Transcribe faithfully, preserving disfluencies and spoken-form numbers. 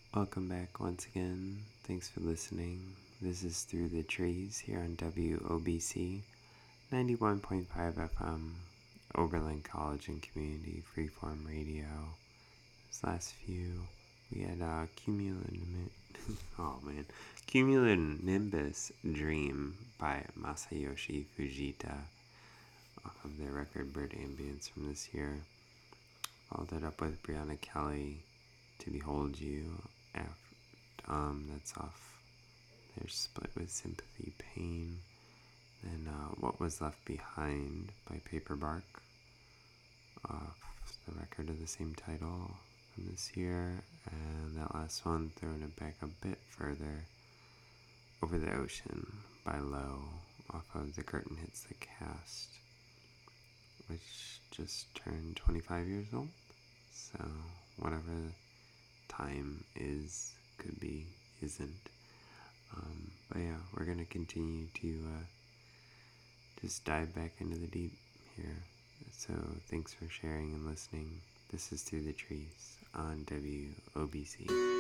Welcome back once again. Thanks for listening. This is Through the Trees here on W O B C ninety-one point five F M, Oberlin College and Community Freeform Radio. This last few, we had uh, Cumulonimbus, oh man, Cumulonimbus Dream by Masayoshi Fujita off of their record Bird Ambience from this year. Followed that up with Brianna Kelly, To Behold You. After, um, that's off their split with Sympathy Pain. Then uh, What Was Left Behind by Paperbark off the record of the same title from this year. And that last one, throwing it back a bit further, Over the Ocean by Low off of The Curtain Hits the Cast, which just turned twenty-five years old. So whatever time is, could be, isn't. Um, but yeah, we're going to continue to uh, just dive back into the deep here. So thanks for sharing and listening. This is Through the Trees on W O B C.